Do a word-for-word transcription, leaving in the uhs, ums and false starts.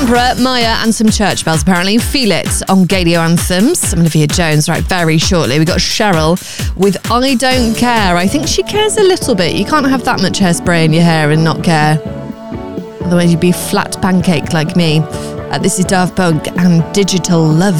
Emperor, Maya and some church bells apparently. Feel It on Gadio Anthems. I'm Olivia Jones. Right, very shortly we got Cheryl with I Don't Care. I think she cares a little bit. You can't have that much hairspray in your hair and not care. Otherwise you'd be flat pancake like me. Uh, this is Daft Punk and Digital Love.